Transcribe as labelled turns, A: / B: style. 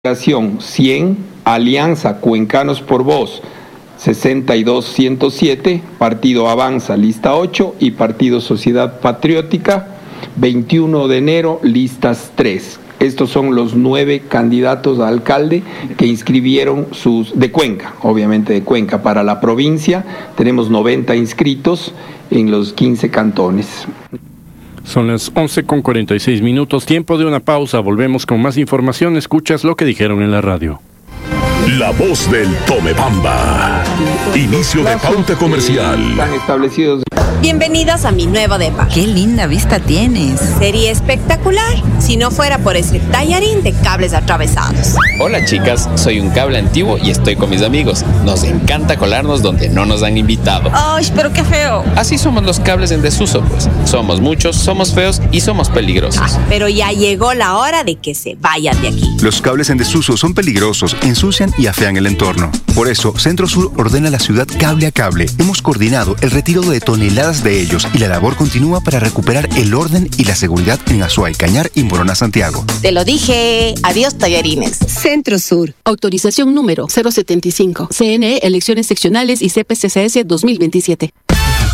A: 100, Alianza Cuencanos por Voz 62-107, Partido Avanza lista 8 y Partido Sociedad Patriótica 21 de enero listas 3. Estos son los 9 candidatos a alcalde que inscribieron de Cuenca, obviamente de Cuenca. Para la provincia tenemos 90 inscritos en los 15 cantones.
B: Son las 11:46, tiempo de una pausa, volvemos con más información, escuchas lo que dijeron en la radio.
C: La voz del Tomebamba. Inicio de pauta comercial.
A: Están establecidos.
D: Bienvenidos a mi nuevo depa.
E: ¡Qué linda vista tienes!
D: Sería espectacular si no fuera por ese tallarín de cables atravesados.
F: Hola chicas, soy un cable antiguo y estoy con mis amigos. Nos encanta colarnos donde no nos han invitado.
D: ¡Ay, pero qué feo!
F: Así somos los cables en desuso, pues. Somos muchos, somos feos y somos peligrosos.
D: Pero ya llegó la hora de que se vayan de aquí.
G: Los cables en desuso son peligrosos, ensucian y afean el entorno. Por eso, Centro Sur ordena a la ciudad cable a cable. Hemos coordinado el retiro de toneladas de ellos y la labor continúa para recuperar el orden y la seguridad en Azuay, Cañar y Morona, Santiago.
D: Te lo dije. Adiós, tallarines.
H: Centro Sur. Autorización número 075. CNE, Elecciones Seccionales y CPCCS 2027.